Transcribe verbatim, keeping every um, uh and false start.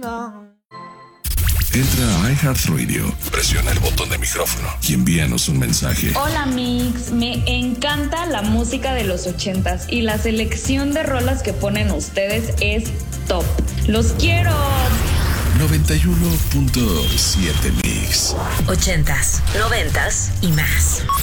Entra a iHeartRadio, presiona el botón de micrófono y envíanos un mensaje. Hola Mix, me encanta la música de los ochentas y la selección de rolas que ponen ustedes es top. ¡Los quiero! noventa y uno punto siete Mix. Ochentas, noventas y más.